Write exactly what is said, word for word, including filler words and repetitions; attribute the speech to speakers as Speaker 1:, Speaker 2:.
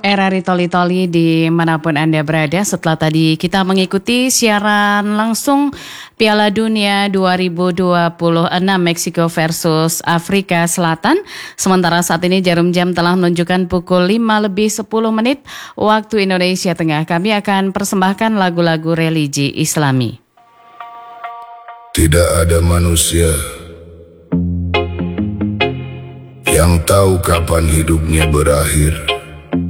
Speaker 1: Era Ritoli-Toli dimanapun Anda berada, setelah tadi kita mengikuti siaran langsung Piala Dunia dua ribu dua puluh enam Meksiko versus Afrika Selatan. Sementara saat ini jarum jam telah menunjukkan pukul lima lebih sepuluh menit waktu Indonesia Tengah. Kami akan persembahkan lagu-lagu religi Islami.
Speaker 2: Tidak ada manusia yang tahu kapan hidupnya berakhir.